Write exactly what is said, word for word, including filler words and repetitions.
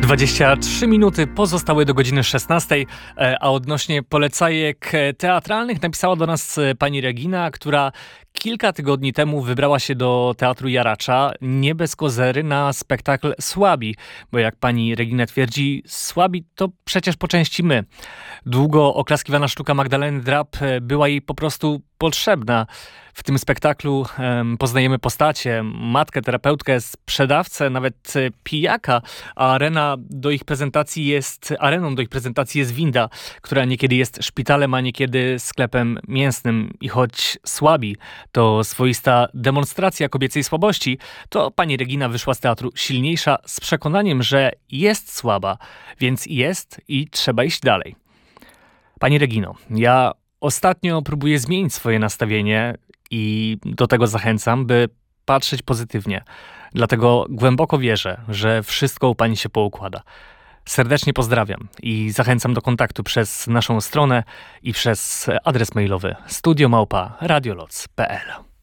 dwadzieścia trzy minuty pozostały do godziny szesnastej, a odnośnie polecajek teatralnych napisała do nas pani Regina, która kilka tygodni temu wybrała się do Teatru Jaracza nie bez kozery na spektakl Słabi, bo jak pani Regina twierdzi, słabi to przecież po części my. Długo oklaskiwana sztuka Magdaleny Drab była jej po prostu potrzebna. W tym spektaklu um, poznajemy postacie, matkę, terapeutkę, sprzedawcę, nawet pijaka, a arena do ich prezentacji jest, areną do ich prezentacji jest winda, która niekiedy jest szpitalem, a niekiedy sklepem mięsnym. I choć Słabi to swoista demonstracja kobiecej słabości, to pani Regina wyszła z teatru silniejsza, z przekonaniem, że jest słaba, więc jest i trzeba iść dalej. Pani Regino, ja ostatnio próbuję zmienić swoje nastawienie i do tego zachęcam, by patrzeć pozytywnie. Dlatego głęboko wierzę, że wszystko u pani się poukłada. Serdecznie pozdrawiam i zachęcam do kontaktu przez naszą stronę i przez adres mailowy studio małpa radioloc kropka p l.